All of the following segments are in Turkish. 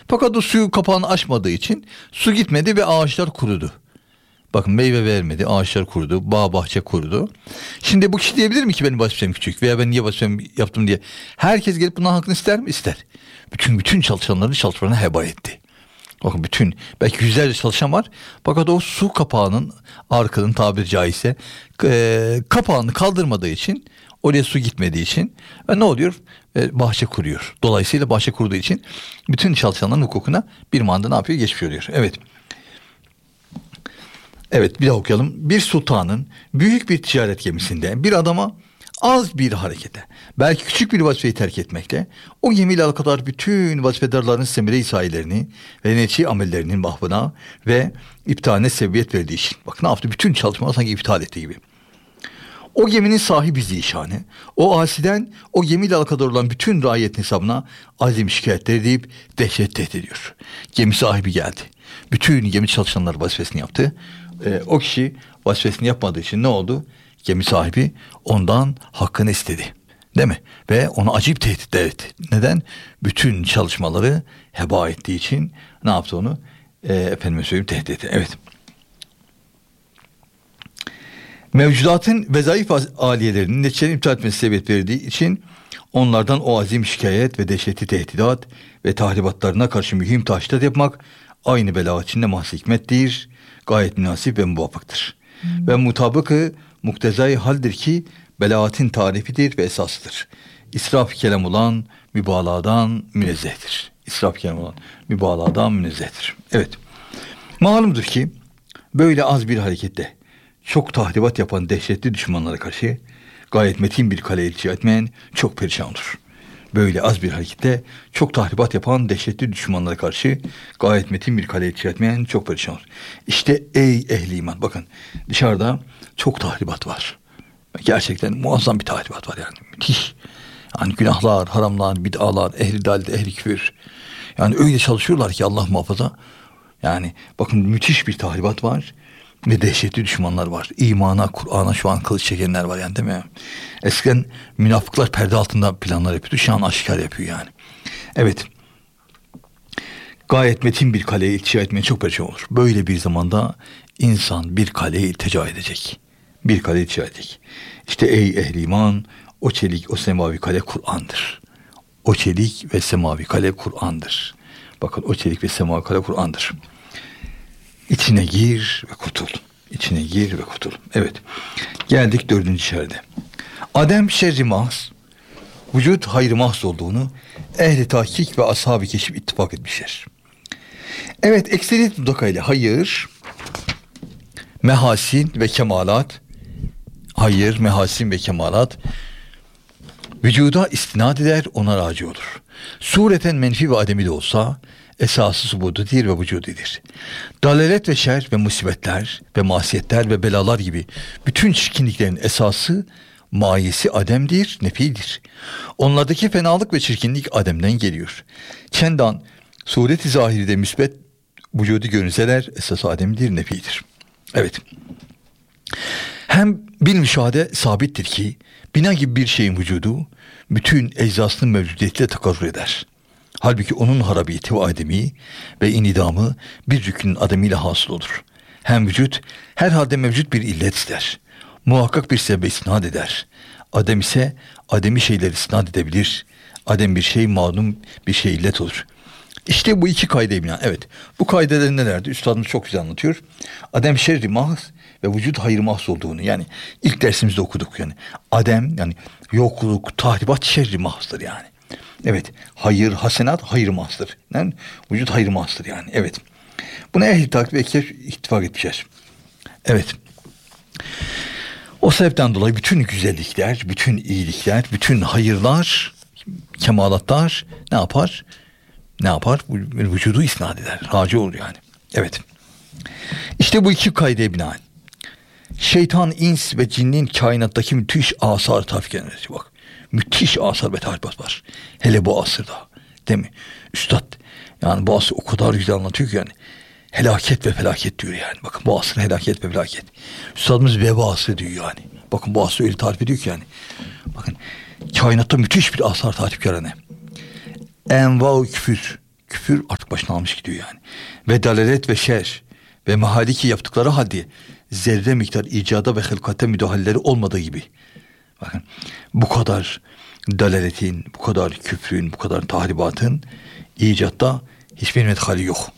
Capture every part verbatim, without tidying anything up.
Fakat o suyu kapağını açmadığı için su gitmedi ve ağaçlar kurudu. Bakın meyve vermedi, ağaçlar kurudu, bağ bahçe kurudu. Şimdi bu kişi diyebilir mi ki benim vazifem küçük veya ben niye vazifem yaptım diye. Herkes gelip bundan hakkını ister mi? İster. Bütün bütün çalışanları çalışmalarına heba etti. Bakın bütün belki yüzlerce çalışan var. Fakat o su kapağının arkanın tabiri caizse e, kapağını kaldırmadığı için, oraya su gitmediği için ve ne oluyor? E, bahçe kuruyor. Dolayısıyla bahçe kurduğu için bütün çalışanların hukukuna bir manda ne yapıyor? Geçmiş oluyor. Evet. Evet, bir daha okuyalım. Bir sultanın büyük bir ticaret gemisinde bir adama az bir harekete, belki küçük bir vazifeyi terk etmekle o gemiyle alakadar bütün vazifedarların semire-i sahilerini ve neçi amellerinin mahvına ve iptaline sebebiyet verdiği için. Bak ne yaptı? Bütün çalışmaları sanki iptal ettiği gibi. O geminin sahibi zişanı, o asiden o gemiyle alakadar olan bütün raiyetin hesabına azim şikayetleri deyip dehşet tehdit ediyor. Gemi sahibi geldi. Bütün gemi çalışanları vazifesini yaptı. Ee, o kişi vazifesini yapmadığı için ne oldu? Gemi sahibi ondan hakkını istedi. Değil mi? Ve ona acayip tehdit etti. Neden? Bütün çalışmaları heba ettiği için ne yaptı onu? Ee, efendime söyleyeyim tehdit etti. Evet. Mevcudatın vezaif aliyelerinin neticelerini iptal etmesi sebebiyet verdiği için onlardan o azim şikayet ve dehşetli tehdidat ve tahribatlarına karşı mühim taştat yapmak aynı bela içinde mahsi hikmettir. Gayet münasip ve muvaffaktır. Hmm. Ve mutabıkı muktezai haldir ki belaatin tarifidir ve esasıdır. İsraf kelam olan mübalağadan münezzehtir. İsraf kelam olan mübalağadan münezzehtir. Evet. Malumdur ki böyle az bir harekette çok tahribat yapan dehşetli düşmanlara karşı gayet metin bir kale ilçe etmeyen çok perişan olur. Böyle az bir harekette çok tahribat yapan dehşetli düşmanlara karşı gayet metin bir kale ilçe etmeyen çok perişan olur. İşte ey ehli iman, bakın dışarıda çok tahribat var. Gerçekten muazzam bir tahribat var yani. Müthiş. Yani günahlar, haramlar, bid'alar, ehli dalet, ehli küfür. Yani öyle çalışıyorlar ki Allah muhafaza. Yani bakın müthiş bir tahribat var. Ve dehşetli düşmanlar var. İmana, Kur'an'a şu an kılıç çekenler var yani, değil mi? Eskiden münafıklar perde altında planlar yapıyordu. Şu an aşikar yapıyor yani. Evet. Gayet metin bir kaleye iltica etmeye çok perişan olur. Böyle bir zamanda insan bir kaleye iltica edecek. Bir kaleye iltica edecek. İşte ey ehli iman, o çelik, o semavi kale Kur'an'dır. O çelik ve semavi kale Kur'an'dır. Bakın o çelik ve semavi kale Kur'an'dır. İçine gir ve kurtul. İçine gir ve kurtul. Evet. Geldik dördüncü şerde. Adem şerri mahz, vücut hayrı mahz olduğunu ehli tahkik ve ashab-ı keşif ittifak etmişler. Evet, ekseriyet mutlaka hayır, mehasin ve kemalat, hayır, mehasin ve kemalat vücuda istinad eder, ona raci olur. Sureten menfi ve ademi de olsa esası subududir ve vücudidir. Dalalet ve şer ve musibetler ve masiyetler ve belalar gibi bütün çirkinliklerin esası, mayesi ademdir, nefidir. Onlardaki fenalık ve çirkinlik ademden geliyor. Çendan sureti zahiride müsbet vücudu görünseler esası ademdir, nefidir. Evet. Hem bil müşahede sabittir ki bina gibi bir şeyin vücudu bütün eczasının mevcudiyetiyle takarrur eder. Halbuki onun harabiyeti ve ademi ve inidamı bir rükünün ademiyle hasıl olur. Hem vücut herhalde mevcut bir illet ister. Muhakkak bir sebebe isnat eder. Adem ise ademi şeyleri isnat edebilir. Adem bir şey malum bir şey illet olur. İşte bu iki kaide binaen. Evet, bu kaideler nelerdi? Üstadımız çok güzel anlatıyor. Adem şerri mahz ve vücut hayır mahz olduğunu, yani ilk dersimizde okuduk yani. Adem yani yokluk, tahribat şerri mahzdır yani. Evet, hayır, hasenat hayır mahzdır. Yani vücut hayır mahzdır yani. Evet. Buna ehli takip ve ekler ittifak etmişler. Evet. O sebepten dolayı bütün güzellikler, bütün iyilikler, bütün hayırlar, kemalatlar ne yapar? Ne yapar? Vücudu isnat eder. Raci olur yani. Evet. İşte bu iki kaideye binaen şeytan, ins ve cinnin kainattaki müthiş asar tafkenleri. Bak. Müthiş asar ve tahribat var. Hele bu asırda. Değil mi? Üstad yani bu asır o kadar güzel anlatıyor ki yani. Helaket ve felaket diyor yani. Bakın bu asır helaket ve felaket. Üstadımız veba asrı diyor yani. Bakın bu asrı öyle tarif ediyor ki yani. Bakın kainatta müthiş bir asar takip yarane. Enva-u küfür. küfür artık başına almış gidiyor yani. Ve dalalet ve şer ve mehaliki yaptıkları halde zerre miktar icada ve hılkate müdahaleleri olmadığı gibi. Bakın bu kadar dalaletin, bu kadar küfrün, bu kadar tahribatın icatta hiçbir medhali yok.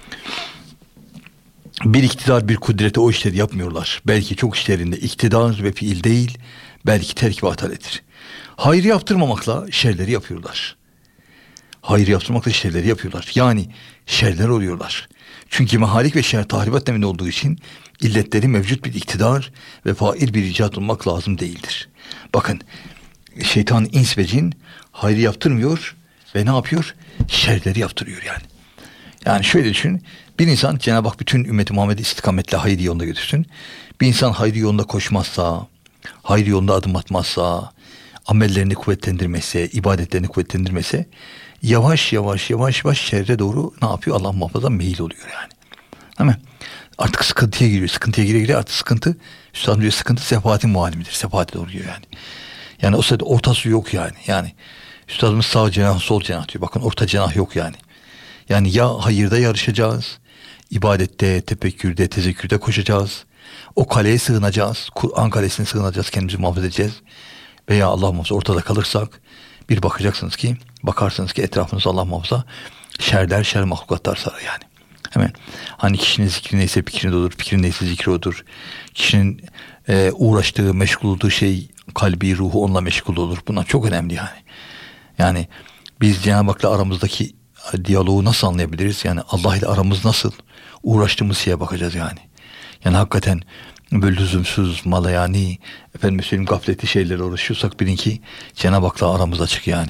Bir iktidar, bir kudrete o işleri yapmıyorlar. Belki çok işlerinde iktidar ve fiil değil, belki terk ve ataletir. Hayır yaptırmamakla şerleri yapıyorlar. Hayır yaptırmakla şerleri yapıyorlar. Yani şerler oluyorlar. Çünkü mehalik ve şer tahribat deminde olduğu için illetleri mevcut bir iktidar ve fail bir icat olmak lazım değildir. Bakın şeytan, ins ve cin hayır yaptırmıyor ve ne yapıyor? Şerleri yaptırıyor yani. Yani şöyle düşün. Bir insan, Cenab-ı Hak bütün ümmeti Muhammed'i istikametle hayır yolunda götürsün. Bir insan hayır yolunda koşmazsa, hayır yolunda adım atmazsa, amellerini kuvvetlendirmese, ibadetlerini kuvvetlendirmese, yavaş yavaş yavaş yavaş şerre doğru ne yapıyor? Allah muhafaza meyil oluyor yani. Değil mi? Artık sıkıntıya giriyor. Sıkıntıya gire gire artık sıkıntı, Üstad diyor, sıkıntı sefahatin muhalimidir. Sefahate doğru gidiyor yani. Yani o sırada ortası yok yani. Yani Üstadımız sağ cenah, sol cenah diyor. Bakın orta cenah yok yani. Yani ya hayırda yarışacağız, ibadette, tefekkürde, tezekkürde koşacağız. O kaleye sığınacağız. Kur'an kalesine sığınacağız. Kendimizi muhafaza edeceğiz. Veya Allah muhafaza ortada kalırsak bir bakacaksınız ki, bakarsınız ki etrafınızda Allah muhafaza şerler, şer mahlukatlar sarar yani. Hemen hani kişinin zikri neyse fikri odur, fikrin neyse zikri odur. Kişinin e, uğraştığı, meşgul olduğu şey kalbi, ruhu onunla meşgul olur. Bunlar çok önemli yani. Yani biz Cenab-ı Hak'la aramızdaki diyaloğu nasıl anlayabiliriz? Yani Allah ile aramız nasıl? Uğraştığımız şeye bakacağız yani. Yani hakikaten böyle lüzumsuz, malayani, efendim söyleyeyim gafletli şeylerle uğraşıyorsak bilin ki Cenab-ı Hak'la aramız açık yani.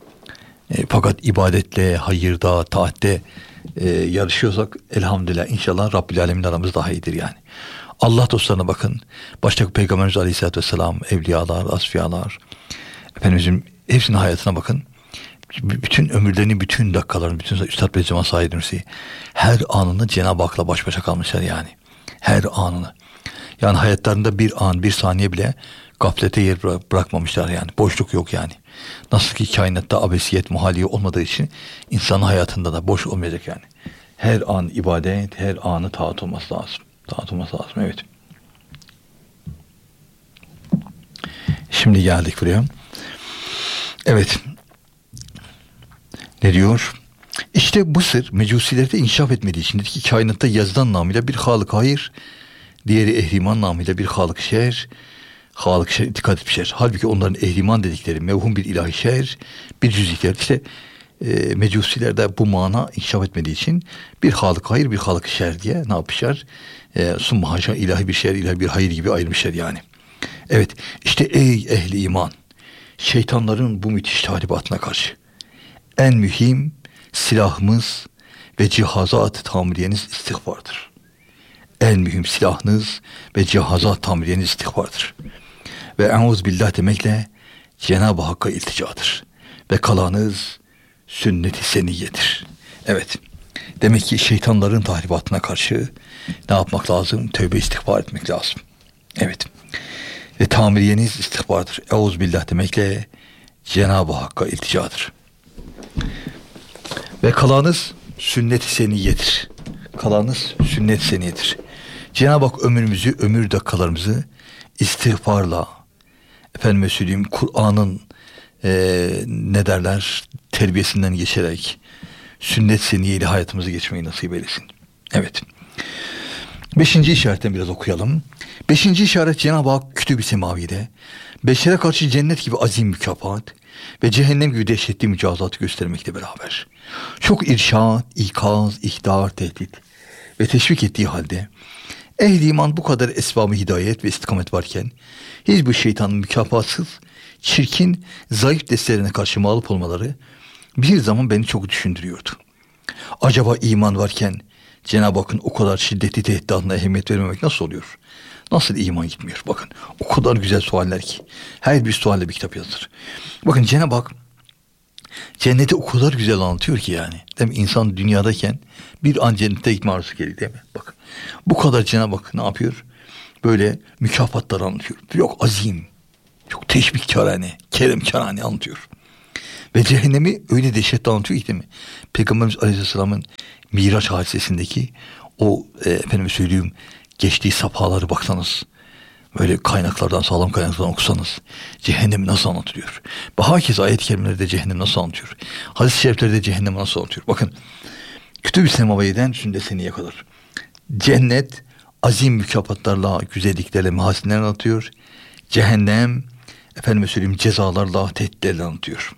E, fakat ibadetle, hayırda, taatte e, yarışıyorsak elhamdülillah inşallah Rabbil Alemin aramız daha iyidir yani. Allah dostlarına bakın. Başta Peygamberimiz Aleyhisselatü Vesselam, evliyalar, asfiyalar, Efendimizin hepsinin hayatına bakın. Bütün ömürlerini, bütün dakikalarını, bütün Üstad Bediüzzaman Said Nursi her anını Cenab-ı Hak'la baş başa kalmışlar yani. Her anını. Yani hayatlarında bir an, bir saniye bile gaflete yer bırakmamışlar yani. Boşluk yok yani. Nasıl ki kainatta abesiyet, muhaliye olmadığı için insanın hayatında da boş olmayacak yani. Her an ibadet, her anı taat olması lazım. Taat olması lazım, evet. Şimdi geldik buraya. Evet. Ne diyor? İşte bu sır mecusilerde inkişaf etmediği için dedi ki kainatta yazdan namıyla bir Halık hayır, diğeri ehliman namıyla bir Halık şer, Halık şer itikad etmişler. Halbuki onların ehliman dedikleri mevhum bir ilahi şer, bir cüz'likler. İşte e, mecusilerde bu mana inkişaf etmediği için bir Halık hayır, bir Halık şer diye ne yapmışlar? E, summa haşa ilahi bir şer, ilahi bir hayır gibi ayırmışlar yani. Evet, işte ey ehli iman, şeytanların bu müthiş tahribatına karşı en mühim silahımız ve cihazat tamiriyeniz istiğfardır. En mühim silahınız ve cihazat tamiriyeniz istiğfardır. Ve euzbillah demekle Cenab-ı Hakk'a ilticadır. Ve kalanız sünnet-i seniyyedir. Evet. Demek ki şeytanların tahribatına karşı ne yapmak lazım? Tövbe istiğfar etmek lazım. Evet. Ve tamiriyeniz istiğfardır. Euzbillah demekle Cenab-ı Hakk'a ilticadır. Ve kalanız sünnet-i seniyyedir. Kalanız sünnet-i seniyyedir. Cenab-ı Hak ömrümüzü, ömür dakikalarımızı istiğfarla, efendime söyleyeyim Kur'an'ın e, ne derler terbiyesinden geçerek sünnet seniyeyle hayatımızı geçmeyi nasip eylesin. Evet. Beşinci işaretten biraz okuyalım. Beşinci işaret Cenab-ı Hak Kütüb-i Semavi'de beşere karşı cennet gibi azim mükafat ve cehennem gibi dehşetli mücazatı göstermekle beraber çok irşad, ikaz, ihtar, tehdit ve teşvik ettiği halde ehli iman bu kadar esbab-ı hidayet ve istikamet varken hiçbir şeytanın mükafatsız, çirkin, zayıf destelerine karşı mağlup olmaları bir zaman beni çok düşündürüyordu. Acaba iman varken Cenab-ı Hakk'ın o kadar şiddetli tehditlerine ehemmiyet vermemek nasıl oluyor? Nasıl iman gitmiyor? Bakın o kadar güzel sualler ki. Her bir sualle bir kitap yazılır. Bakın Cenab-ı Hak cenneti o kadar güzel anlatıyor ki yani. Değil mi? İnsan dünyadayken bir an cennete gitme arzusu geliyor değil mi? Bakın bu kadar Cenab-ı Hak ne yapıyor? Böyle mükafatlar anlatıyor. Yok azim, çok teşbihkârane, keremkârane anlatıyor. Ve cehennemi öyle dehşetle anlatıyor ki, değil mi? Peygamberimiz Aleyhisselam'ın Miraç hadisesindeki o e, efendime söyleyeyim geçtiği safhaları baksanız, böyle kaynaklardan, sağlam kaynaklardan okusanız cehennemi nasıl anlatılıyor? Ve hakeza ayet-i kerimelerde cehennem nasıl anlatıyor? Hadis-i şeriflerde cehennemi nasıl anlatıyor? Bakın, Kütüb-i Semaviyye'den Sünde-i kadar cennet azim mükafatlarla, güzelliklerle, mahasinlerle anlatıyor. Cehennem efendime söyleyeyim cezalarla, tehditlerle anlatıyor.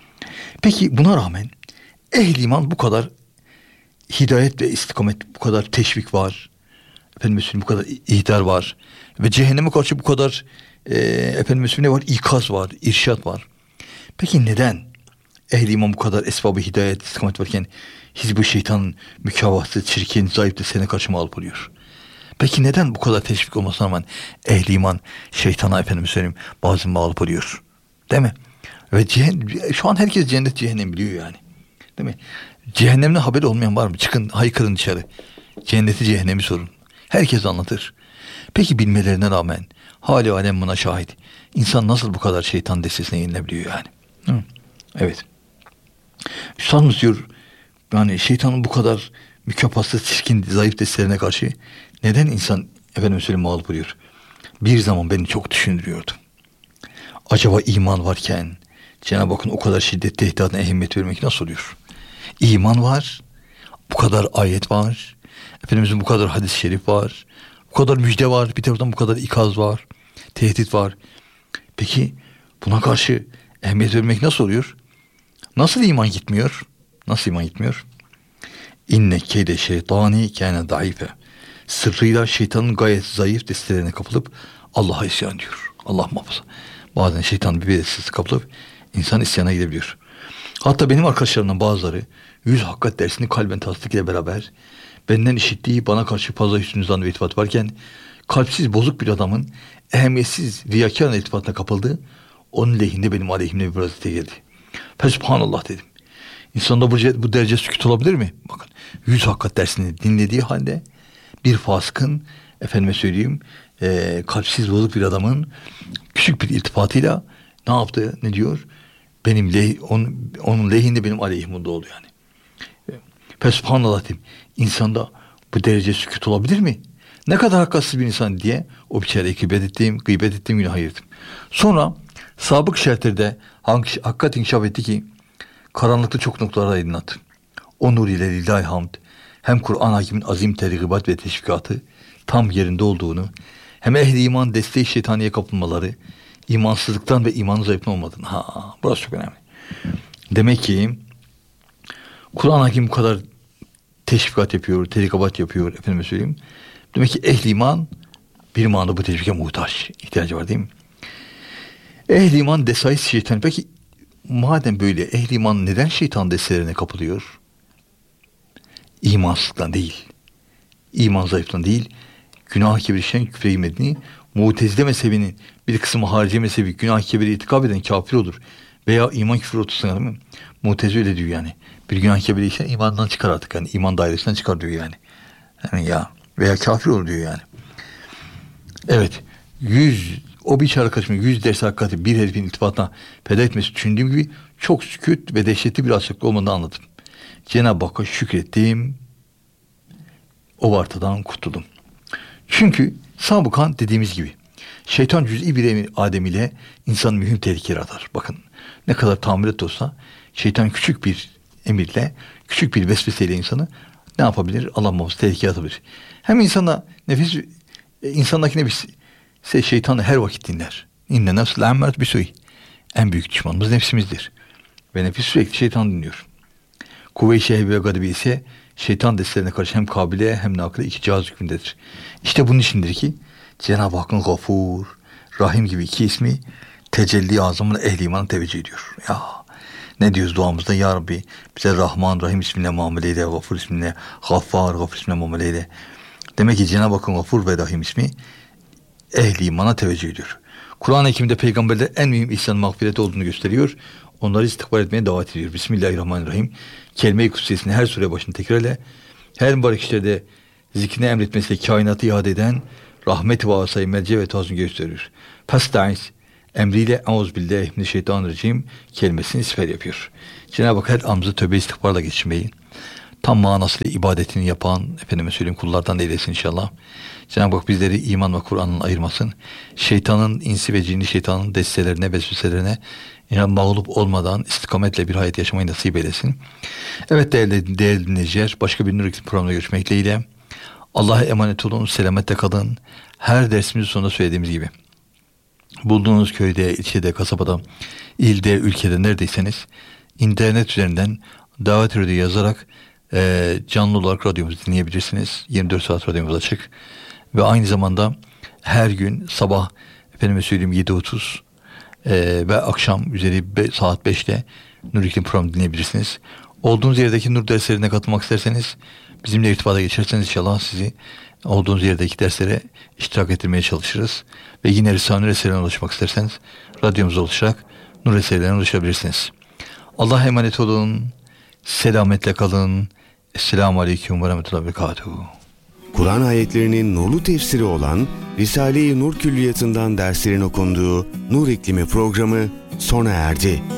Peki buna rağmen ehl-i iman bu kadar hidayet ve istikamet, bu kadar teşvik var. Efendime söyleyeyim bu kadar ihtar var. Ve cehenneme karşı bu kadar e, efendime söyleyeyim ne var? İkaz var, irşat var. Peki neden ehl-i iman bu kadar esbab-ı hidayet, istikamet varken hizb-i şeytanın mükavası, çirkin, zayıf da sene karşı mağlup oluyor? Peki neden bu kadar teşvik olmasına rağmen ehl-i iman şeytana efendime söyleyeyim bazen mağlup oluyor? Değil mi? Ve cehen- şu an herkes cennet cehennem biliyor yani. Değil mi? Cehennemden haberi olmayan var mı? Çıkın haykırın dışarı. Cenneti cehennemi sorun. Herkes anlatır. Peki bilmelerine rağmen hali alem buna şahit. İnsan nasıl bu kadar şeytan destesine yenilebiliyor yani? Hı? Evet. Üstadımız diyor yani şeytanın bu kadar mükafatsız, çirkin, zayıf destelerine karşı neden insan efendim söyleyeyim mağlup oluyor? Bir zaman beni çok düşündürüyordu. Acaba iman varken Cenab-ı Hakk'ın o kadar şiddet tehdidatına ehemmiyet vermek nasıl oluyor? İman var, bu kadar ayet var, Efendimizin bu kadar hadis-i şerif var, bu kadar müjde var, bir taraftan bu kadar ikaz var, tehdit var. Peki buna karşı ehemmiyet vermek nasıl oluyor? Nasıl iman gitmiyor? Nasıl iman gitmiyor? İnne keyde şeytani kâne zayıfe. Sırrıyla şeytanın gayet zayıf destelerine kapılıp Allah'a isyan diyor. Allah muhafaza. Bazen şeytan bir destesi kapılıp insan isyana gidebiliyor. Hatta benim arkadaşlarımdan bazıları yüz hakikat dersini kalben tasdik ile beraber benden işittiği bana karşı fazla hüsnü zan ve iltifat varken kalpsiz bozuk bir adamın ehemmiyetsiz riyakâr iltifatına kapıldı. Onun lehinde benim aleyhimle bir vaziyete geldi. Fesubhanallah dedim. İnsanda bu, bu derece sükût olabilir mi? Bakın yüz hakikat dersini dinlediği halde bir fasıkın efendime söyleyeyim e, kalpsiz bozuk bir adamın küçük bir iltifatıyla ne yaptı? Ne diyor? Benim leh, onun, onun lehinde benim aleyhimde oldu yani. Fesubhanallah dedim. İnsanda bu derece sükût olabilir mi? Ne kadar hakikatsiz bir insan diye o biçareyi gıybet ettiğim, gıybet ettiğim güne ayırdım. Sonra sabık şertlerde hakikat inkişaf etti ki karanlıkta çok noktalar aydınlattı. O nur ile lillahi hamd hem Kur'an hakimin azim tergibat ve teşvikatı tam yerinde olduğunu, hem ehli iman desteği şeytaniye kapılmaları, imansızlıktan ve imanın zayıflığından olmadığını. Ha, burası çok önemli. Demek ki Kur'an hakim bu kadar teşvikat yapıyor, tergibat yapıyor, efendime söyleyeyim. Demek ki ehli iman bir manada bu teşvike muhtaç, ihtiyacı var değil mi? Ehli iman desayis şeytan. Peki madem böyle ehli iman neden şeytan destelerine kapılıyor? İmansızlıktan değil. İman zayıflığından değil. Günah-ı kebir işleyen küfre medni. Mutezile mezhebinin bir kısmı harici mezhebi günah-ı kebiri itikab eden kafir olur. Veya iman küfür otursun değil mi? Mutezile öyle diyor yani. Bir günah-ı kebiri işleyen imandan çıkar artık. Yani iman dairesinden çıkar diyor yani. Yani ya veya kafir olur diyor yani. Evet. Yüz o bir arkadaşımın yüz ders hakikati bir herifin iltifatına feda etmesi düşündüğüm gibi çok sükût ve dehşetli bir alçaklık olmadığını anladım. Cenab-ı Hakk'a şükrettim. O vartadan kurtuldum. Çünkü sabıkan dediğimiz gibi şeytan cüz'i bir emir Adem ile insan mühim tehlike atar. Bakın ne kadar tahammület olsa şeytan küçük bir emirle, küçük bir vesveseyle insanı ne yapabilir? Allah muhafaza tehlikeye atabilir. Hem insana nefis, insandaki nefis şeytanı her vakit dinler. İnne nefs la'emmert bisuy. En büyük düşmanımız nefsimizdir. Ve nefis sürekli şeytan dinliyor. Kuvve-i şehve ve gadibi ise şeytan destelerine karşı hem kabile hem nakle iki cihaz hükmündedir. İşte bunun içindir ki Cenab-ı Hakk'ın Gafur, Rahim gibi iki ismi tecelli azamına ehli imanı teveccüh ediyor. Ya ne diyoruz duamızda? Ya Rabbi bize Rahman, Rahim isminle muamele eyle, Gafur isminle, Gaffar, Gafur isminle muamele eyle. Demek ki Cenab-ı Hakk'ın Gafur ve Rahim ismi ehli imana teveccüh ediyor. Kur'an-ı Kerim'de peygamberler en mühim ihsan mağfireti olduğunu gösteriyor. Onları istikbal etmeye davet ediyor. Bismillahirrahmanirrahim. Kelime-i kutsiyesini her sure başını tekrarla. Her mübarek işlerde zikrine emretmesiyle kainatı ihade eden rahmet ve asayı merce ve tazını gösteriyor. Fastaiz emriyle Euzubillahimineşşeytanirracim kelimesini siper yapıyor. Cenab-ı Hak her anımızı tövbe istiğfarla geçirmeyi, tam manasıyla ibadetini yapan, efendime söyleyeyim, kullardan eylesin inşallah. Cenab-ı Hak bizleri iman ve Kur'an'ın ayırmasın. Şeytanın, insi ve cinni şeytanın destelerine, vesveselerine yani mağlup olmadan istikametle bir hayat yaşamayı nasip eylesin. Evet değerli, değerli dinleyiciler, başka bir Nur İklim programında görüşmek dileğiyle. Allah'a emanet olun, selametle kalın. Her dersimizin sonunda söylediğimiz gibi, bulduğunuz köyde, ilçede, kasabada, ilde, ülkede neredeyseniz internet üzerinden Davet Radyo yazarak e, canlı olarak radyomuzu dinleyebilirsiniz. yirmi dört saat radyomuz açık. Ve aynı zamanda her gün sabah efendime söyleyeyim yedi otuz e, ve akşam üzeri be, saat beşte Nur İklim programı dinleyebilirsiniz. Olduğunuz yerdeki Nur derslerine katılmak isterseniz bizimle irtibata geçerseniz inşallah sizi olduğunuz yerdeki derslere iştirak ettirmeye çalışırız. Ve yine Risale-i Nur eserlerine ulaşmak isterseniz radyomuza ulaşarak Nur eserlerine ulaşabilirsiniz. Allah'a emanet olun. Selametle kalın. Esselamu Aleyküm ve Rahmetullahi ve Berekatuhu. Kur'an ayetlerinin nurlu tefsiri olan Risale-i Nur Külliyatı'ndan derslerin okunduğu Nur İklimi programı sona erdi.